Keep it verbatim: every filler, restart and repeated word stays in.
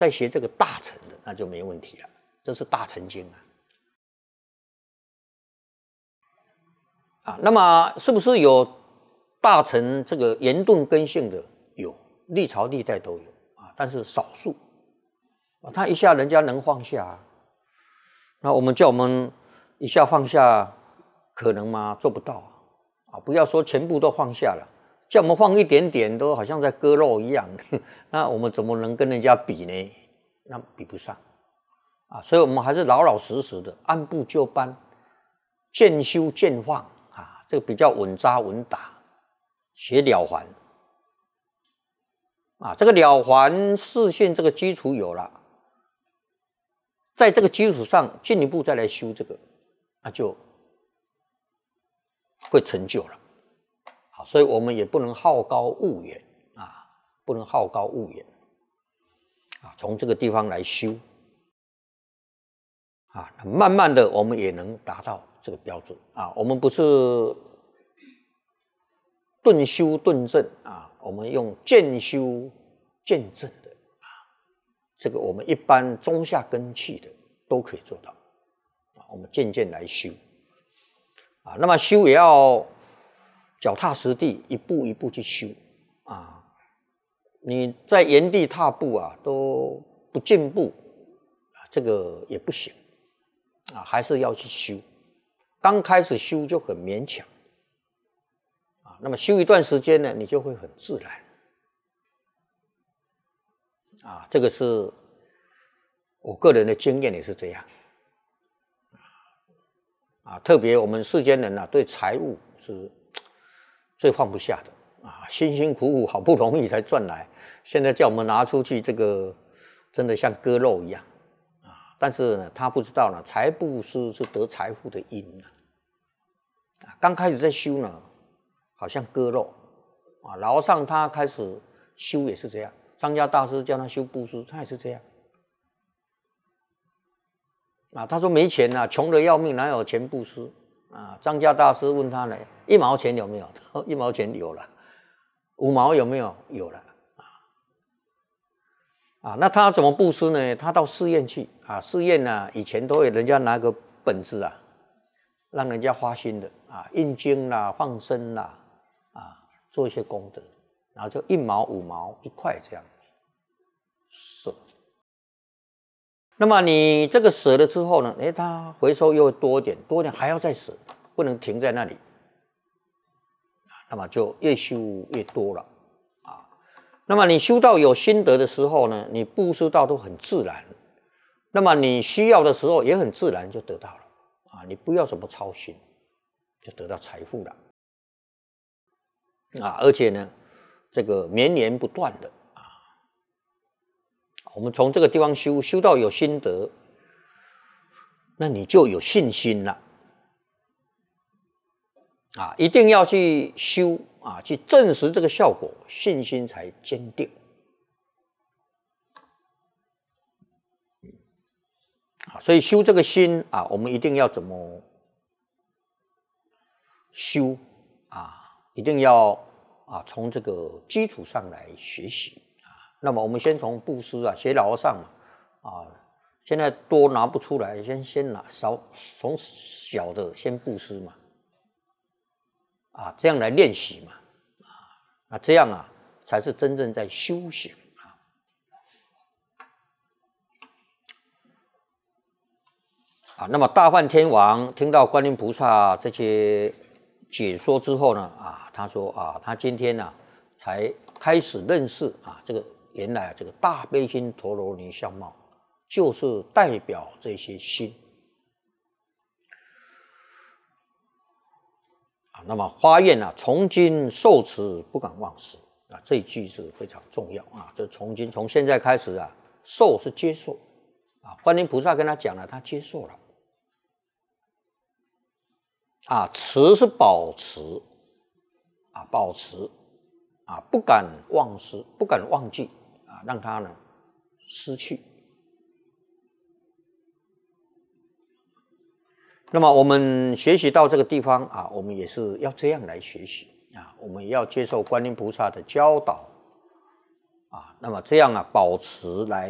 在学这个大乘的，那就没问题了。这是大乘经啊。啊，那么是不是有大乘这个严顿根性的？有，历朝历代都有啊，但是少数。啊，他一下人家能放下、啊，那我们叫我们一下放下，可能吗？做不到啊！不要说全部都放下了，叫我们放一点点，都好像在割肉一样。那我们怎么能跟人家比呢？那比不上啊！所以我们还是老老实实的，按部就班，渐修渐放啊，这个比较稳扎稳打，学了还啊，这个了还视线这个基础有了。在这个基础上进一步再来修这个，那就会成就了。啊，所以我们也不能好高骛远啊，不能好高骛远啊，从这个地方来修啊，慢慢的我们也能达到这个标准啊。我们不是顿修顿正啊，我们用渐修渐正的。这个我们一般中下根器的都可以做到，啊，我们渐渐来修，啊，那么修也要脚踏实地，一步一步去修，啊，你在原地踏步啊，都不进步，啊，这个也不行，啊，还是要去修。刚开始修就很勉强，啊，那么修一段时间呢，你就会很自然。啊，这个是我个人的经验也是这样，啊，特别我们世间人啊，对财物是最放不下的啊，辛辛苦苦好不容易才赚来，现在叫我们拿出去，这个真的像割肉一样啊。但是呢，他不知道呢，财布施是得财富的因啊。刚开始在修呢，好像割肉啊，老和尚他开始修也是这样。张家大师叫他修布施，他也是这样啊。他说没钱啊，穷得要命，哪有钱布施啊？张家大师问他呢，一毛钱有没有？他说一毛钱有了，五毛有没有？有了啊。啊，那他怎么布施呢？他到寺院去啊，寺院呢、啊、以前都有人家拿个本子啊，让人家花心的啊，印经啦、放生啦啊，做一些功德。然后就一毛、五毛、一块这样舍。那么你这个舍了之后呢，哎，它回收又多一点，多一点还要再舍，不能停在那里。那么就越修越多了啊。那么你修到有心得的时候呢，你布施到都很自然。那么你需要的时候也很自然就得到了啊，你不要什么操心，就得到财富了啊，而且呢。这个绵延不断的啊，我们从这个地方修，修到有心得，那你就有信心了啊！一定要去修啊，去证实这个效果，信心才坚定啊。所以修这个心啊，我们一定要怎么修啊？一定要。啊，从这个基础上来学习啊。那么我们先从布施啊，学老和尚嘛，啊，现在多拿不出来，先先拿少，从小的先布施嘛，啊，这样来练习嘛，啊，那这样啊，才是真正在修行啊。啊，那么大梵天王听到观音菩萨这些解说之后呢，啊，他说啊，他今天呢、啊、才开始认识啊，这个原来这个大悲心陀罗尼相貌，就是代表这些心啊。那么发愿啊，从今受持不敢忘失啊，这一句是非常重要啊。这从今从现在开始啊，受是接受啊，观音菩萨跟他讲了，他接受了。啊，持是保持，啊，保持，啊，不敢忘失，不敢忘记，啊，让它呢失去。那么我们学习到这个地方啊，我们也是要这样来学习啊，我们也要接受观音菩萨的教导啊，那么这样啊，保持来